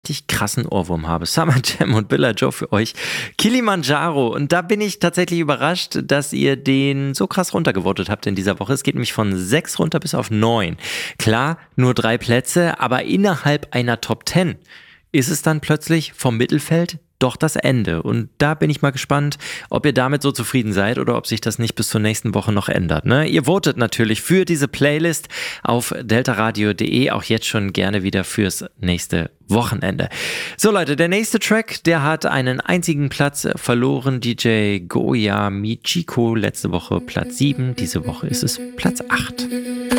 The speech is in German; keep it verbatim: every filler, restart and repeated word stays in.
richtig krassen Ohrwurm habe. Summer Jam und Billa Joe für euch. Kilimanjaro. Und da bin ich tatsächlich überrascht, dass ihr den so krass runtergevotet habt in dieser Woche. Es geht nämlich von sechs runter bis auf neun. Klar, nur drei Plätze, aber innerhalb einer Top Ten ist es dann plötzlich vom Mittelfeld doch das Ende. Und da bin ich mal gespannt, ob ihr damit so zufrieden seid oder ob sich das nicht bis zur nächsten Woche noch ändert. Ne? Ihr votet natürlich für diese Playlist auf deltaradio punkt de, auch jetzt schon gerne wieder fürs nächste Wochenende. So Leute, der nächste Track, der hat einen einzigen Platz verloren. D J Goya Michiko, letzte Woche Platz sieben, diese Woche ist es Platz acht.